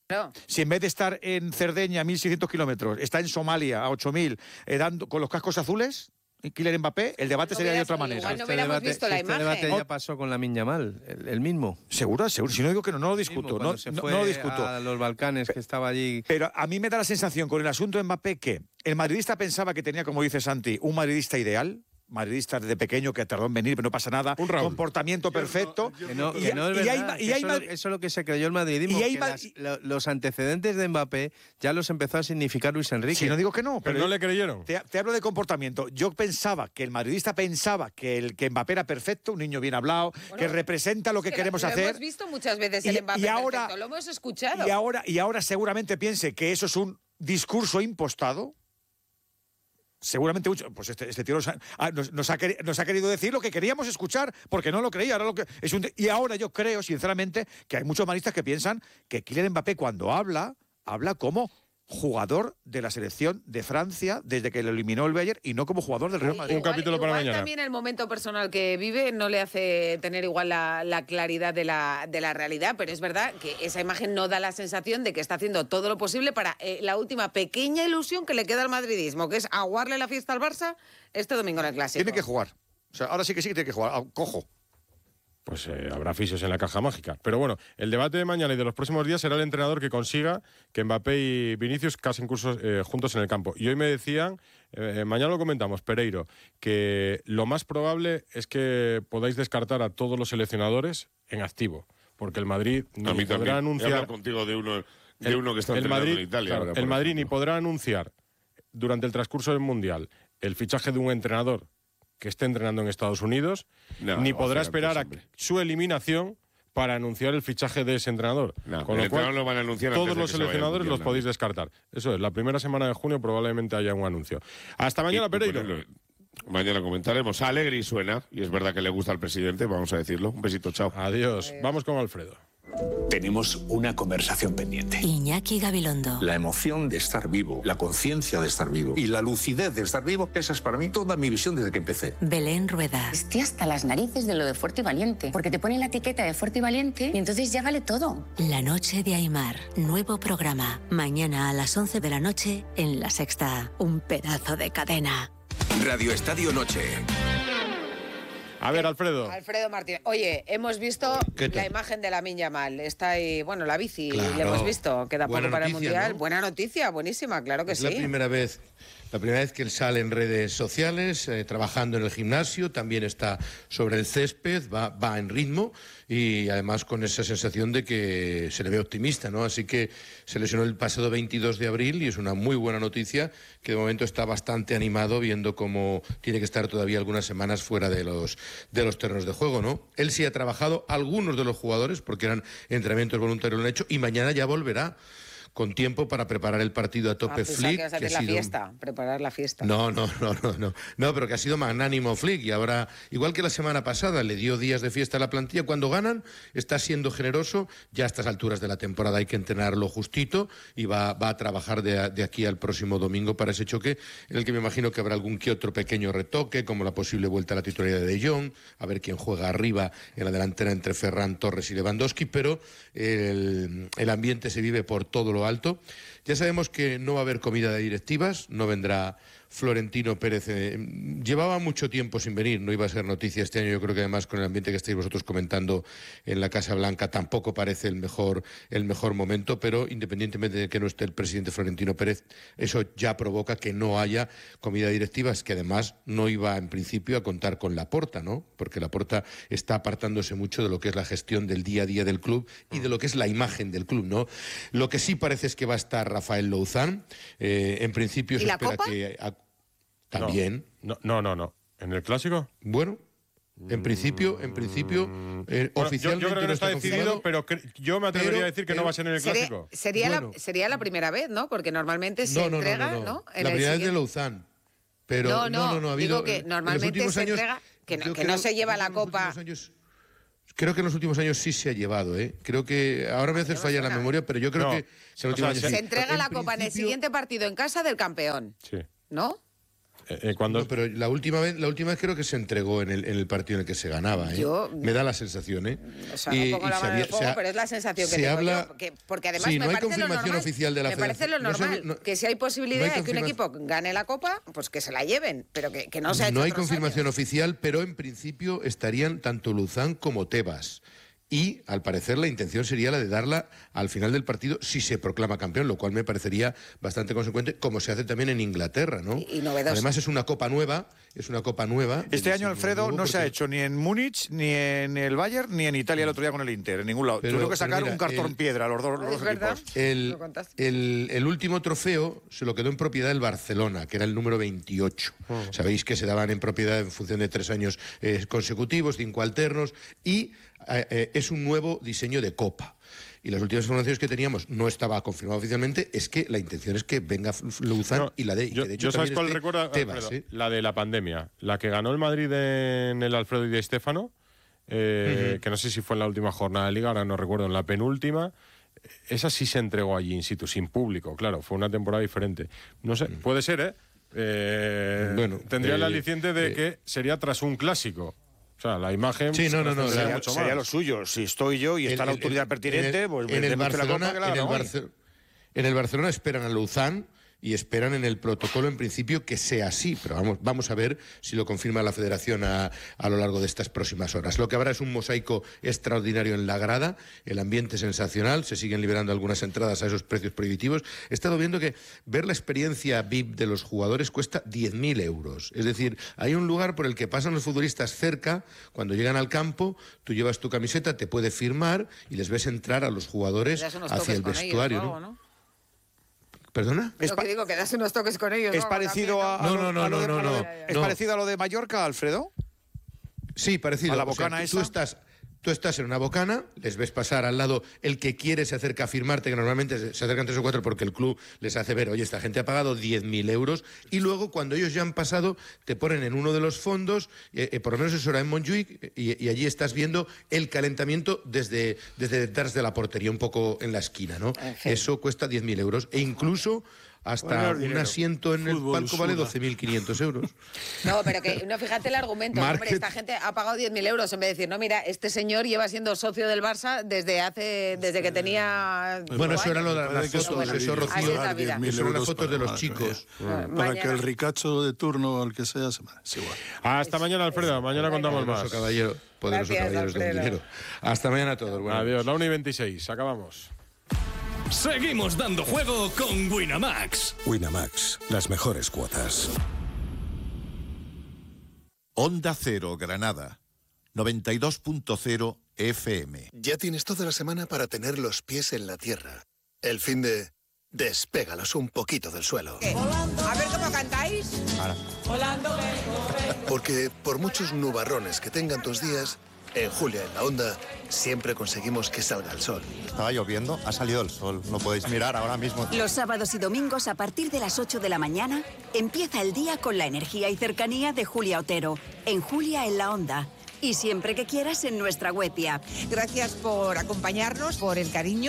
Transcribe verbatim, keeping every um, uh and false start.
No. Si en vez de estar en Cerdeña a mil seiscientos kilómetros, está en Somalia a ocho mil, eh, dando, con los cascos azules, Kylian Mbappé, el debate no sería de veas, otra manera. igual no Este hubiéramos debate, visto si la este imagen. debate ya pasó con Lamine Yamal, el, el mismo. Seguro, seguro. Si no digo que no, no lo El discuto. mismo, No, cuando se no, fue no lo discuto. a los Balcanes, que estaba allí. Pero a mí me da la sensación con el asunto de Mbappé que el madridista pensaba que tenía, como dice Santi, un madridista ideal. Madridista desde pequeño que tardó en venir, pero no pasa nada. Un Raúl. Comportamiento perfecto. Que no, Y- que no es y hay verdad, ma- y que hay eso, ma- es lo- eso es lo que se creyó el madridismo. y hay que ma- las- lo- los antecedentes de Mbappé ya los empezó a significar Luis Enrique. Si no digo que no, Pero pero no le creyeron. te, te hablo de comportamiento. Yo pensaba que el madridista pensaba que el que Mbappé era perfecto, un niño bien hablado, Bueno, que representa lo que Es queremos lo hacer. hemos visto muchas veces Y- el Mbappé y ahora- perfecto, lo hemos escuchado. Y ahora, y ahora seguramente piense que eso es un discurso impostado. Seguramente mucho, pues este, este tío nos ha, ah, nos, nos ha queri- nos ha querido decir lo que queríamos escuchar, porque no lo creía. Ahora lo que es un, y ahora yo creo, sinceramente, que hay muchos maristas que piensan que Kylian Mbappé cuando habla, habla como jugador de la selección de Francia desde que lo eliminó el Bayern y no como jugador del Real Sí, Madrid. Un capítulo para igual mañana. También el momento personal que vive no le hace tener igual la, la claridad de la, de la realidad, pero es verdad que esa imagen no da la sensación de que está haciendo todo lo posible para eh, la última pequeña ilusión que le queda al madridismo, que es aguarle la fiesta al Barça este domingo en el Clásico. Tiene que jugar. O sea, ahora sí que sí que tiene que jugar. Ah, cojo. Pues eh, habrá fisios en la caja mágica. Pero bueno, el debate de mañana y de los próximos días será el entrenador que consiga que Mbappé y Vinicius casen cursos eh, juntos en el campo. Y hoy me decían, eh, mañana lo comentamos, Pereiro, que lo más probable es que podáis descartar a todos los seleccionadores en activo. Porque el Madrid ni A mí podrá también. He anunciar... hablado contigo de uno, de el, uno que está el entrenando Madrid, en Italia. claro, ahora, el por Madrid ni ejemplo. podrá anunciar durante el transcurso del Mundial el fichaje de un entrenador que esté entrenando en Estados Unidos, No, ni lo va a podrá hacer esperar antes, a hombre. su eliminación para anunciar el fichaje de ese entrenador. No, Con el lo cual, entrenador lo van a anunciar antes todos de los que se vaya al seleccionadores Mundial, los podéis ¿no? descartar. Eso es, la primera semana de junio probablemente haya un anuncio. Hasta mañana, Y, Pereiro. bueno, mañana comentaremos. Alegri suena, y es verdad que le gusta al presidente, vamos a decirlo. Un besito, chao. Adiós. Vamos con Alfredo. Tenemos una conversación pendiente. Iñaki Gabilondo. La emoción de estar vivo, la conciencia de estar vivo y la lucidez de estar vivo, esa es para mí toda mi visión desde que empecé. Belén Rueda. Estoy hasta las narices de lo de fuerte y valiente, porque te ponen la etiqueta de fuerte y valiente y entonces ya vale todo. La noche de Aimar. Nuevo programa. Mañana a las once de la noche en La Sexta. Un pedazo de cadena. Radio Estadio Noche. A ver, Alfredo. Alfredo Martínez. Oye, hemos visto la imagen de Lamine Yamal. Está ahí, bueno, la bici, Claro. le hemos visto. Queda Buena poco para el noticia, Mundial. ¿no? Buena noticia, buenísima, claro que Es sí. la primera vez, la primera vez que él sale en redes sociales, eh, trabajando en el gimnasio, también está sobre el césped, va, va en ritmo y además con esa sensación de que se le ve optimista, ¿no? Así que se lesionó el pasado veintidós de abril y es una muy buena noticia que de momento está bastante animado viendo cómo tiene que estar todavía algunas semanas fuera de los, de los terrenos de juego, ¿no? Él sí ha trabajado, algunos de los jugadores, porque eran entrenamientos voluntarios, lo han hecho y mañana ya volverá con tiempo para preparar el partido a Ah, tope. pensaba Flick, que ibas a que ha hacer la sido- fiesta, preparar la fiesta. no, no, no, no, no, no, pero que ha sido magnánimo Flick y ahora, igual que la semana pasada, le dio días de fiesta a la plantilla. Cuando ganan, está siendo generoso. Ya a estas alturas de la temporada hay que entrenarlo justito y va, va a trabajar de, de aquí al próximo domingo para ese choque, en el que me imagino que habrá algún que otro pequeño retoque, como la posible vuelta a la titularidad de De Jong, a ver quién juega arriba en la delantera entre Ferran Torres y Lewandowski, pero el, el ambiente se vive por todo lo alto. Ya sabemos que no va a haber comida de directivas, no vendrá Florentino Pérez. Eh, llevaba mucho tiempo sin venir, no iba a ser noticia este año. Yo creo que además con el ambiente que estáis vosotros comentando en la Casa Blanca tampoco parece el mejor, el mejor momento, pero independientemente de que no esté el presidente Florentino Pérez, eso ya provoca que no haya comida de directivas, que además no iba en principio a contar con Laporta, ¿no? Porque Laporta está apartándose mucho de lo que es la gestión del día a día del club y de lo que es la imagen del club, ¿no? Lo que sí parece es que va a estar Rafael Louzán. Eh, en principio ¿Y se la espera Copa? que... a- también. No, no, no, no. ¿En el Clásico? Bueno, en principio, en principio, eh, Bueno, yo, oficialmente yo creo que no está decidido, confirmado, pero cre- yo me atrevería pero- a decir que pero- no va a ser en el Sería, Clásico. sería, Bueno. la, sería la primera vez, ¿no? Porque normalmente se No, no, no, entrega, no, ¿no? no. En la el primera vez de siguiente- Louzán. Pero No, no, no, no, no, ha habido. digo que en los normalmente últimos se años, entrega, que no- yo que creo- no se lleva creo la que en los copa. últimos años- Creo que en los últimos años sí se ha llevado, ¿eh? Creo que ahora me hace me fallar la suena. memoria, pero yo creo No, que en los últimos o sea, años se- sí. Se entrega En la copa en el principio- siguiente partido en casa del campeón, Sí. ¿no? Eh, cuando... No, pero la última vez, la última vez creo que se entregó en el, en el partido en el que se ganaba. ¿eh? Yo- Me da la sensación, ¿eh? O sea, no pongo la mano en el fuego, pero es la sensación que se tengo habla- yo. que- porque además Sí, me no hay parece lo confirmación normal. oficial de la Me parece lo federación. No se- normal. no- que si hay posibilidad no hay de que un confirma- equipo gane la Copa, pues que se la lleven. Pero que, que no se ha hecho No hay otros confirmación años. oficial, pero en principio estarían tanto Luzán como Tebas. Y, al parecer, la intención sería la de darla al final del partido si se proclama campeón, lo cual me parecería bastante consecuente, como se hace también en Inglaterra, ¿no? Y- y novedoso. Además, es una copa nueva, es una copa nueva. de Este año, diseño Alfredo, nuevo, no se ha porque- hecho ni en Múnich, ni en el Bayern, ni en Italia el otro día con el Inter, en ningún lado. Pero- Tuvieron que pero sacar mira, un cartón el- piedra los dos, los Es dos verdad. equipos. El, Lo contaste. el- el último trofeo se lo quedó en propiedad el Barcelona, que era el número veintiocho. Sabéis que se daban en propiedad en función de tres años eh, consecutivos, cinco alternos, y eh, eh, es un nuevo diseño de copa. Y las últimas informaciones que teníamos, no estaba confirmado oficialmente, es que la intención es que venga F- Luzán No, y la de... y yo, que de hecho yo ¿sabes también cuál esté recuerda, Tebas, Alfredo? ¿eh? La de la pandemia. La que ganó el Madrid en el Alfredo y de Stéfano, eh, Ujú. que no sé si fue en la última jornada de Liga, ahora no recuerdo, en la penúltima. Esa sí se entregó allí in situ, sin público, claro, fue una temporada diferente. No sé, puede ser, ¿eh? Eh, Bueno, tendría el eh, aliciente de eh, que sería tras un clásico. O sea, la imagen Sí, no, no, no, sería la- Sería, mucho sería más. lo suyo. Si estoy yo y está El- la el- autoridad el- pertinente, en el, pues en el vendemos la Barcelona, copa que la en el hagan hoy. Barce- en el Barcelona esperan a Luzán y esperan en el protocolo en principio que sea así, pero vamos, vamos a ver si lo confirma la Federación a, a lo largo de estas próximas horas. Lo que habrá es un mosaico extraordinario en la grada, el ambiente sensacional, se siguen liberando algunas entradas a esos precios prohibitivos. He estado viendo que ver la experiencia V I P de los jugadores cuesta diez mil euros. Es decir, hay un lugar por el que pasan los futbolistas cerca, cuando llegan al campo, tú llevas tu camiseta, te puedes firmar y les ves entrar a los jugadores Das unos hacia toques el con ellos vestuario. o ¿no? algo, ¿no? ¿Perdona? Es, Lo pa- que digo, que das unos toques con ellos. es ¿no? parecido a, a No, lo- no, no, a lo de- no, a lo de- no, ¿Es no. parecido a lo de Mallorca, Alfredo? Sí, parecido. ¿A la O sea, bocana tú esa? estás, tú estás en una bocana, les ves pasar al lado, el que quiere se acerca a firmarte, que normalmente se se acercan tres o cuatro porque el club les hace ver, oye, esta gente ha pagado diez mil euros, y luego cuando ellos ya han pasado, te ponen en uno de los fondos, eh, eh, por lo menos eso era en Montjuic, y, y allí estás viendo el calentamiento desde, desde detrás de la portería, un poco en la esquina, ¿no? En fin. Eso cuesta diez mil euros, e incluso hasta Poner un dinero. asiento en el Fútbol palco vale suda. doce mil quinientos euros. No, pero que no, fíjate el argumento. Hombre, Market- esta gente ha pagado diez mil euros en vez de decir, no, mira, este señor lleva siendo socio del Barça desde hace, desde que tenía. Bueno, eso era lo de Parece las que fotos, eso eso, debería Así es la Rocío, vida. diez mil eso eran las euros fotos de para- los chicos. Para Mañana- que el ricacho de turno, el que sea, se es igual. Hasta mañana, Alfredo. Mañana contamos Poderoso más. caballero, poderoso Gracias, caballeros del Alfredo. dinero. Hasta mañana a todos. Buenas Adiós, la una y veintiséis. Acabamos. Seguimos dando juego con Winamax. Winamax, las mejores cuotas. Onda Cero Granada, noventa y dos punto cero F M. Ya tienes toda la semana para tener los pies en la tierra. El fin de... Despégalos un poquito del suelo. A ver cómo cantáis. Porque por muchos nubarrones que tengan tus días, en Julia en la Onda siempre conseguimos que salga el sol. Estaba lloviendo, ha salido el sol. Lo podéis mirar ahora mismo. Los sábados y domingos a partir de las ocho de la mañana empieza el día con la energía y cercanía de Julia Otero, en Julia en la Onda. Y siempre que quieras en nuestra web y app. Gracias por acompañarnos, por el cariño.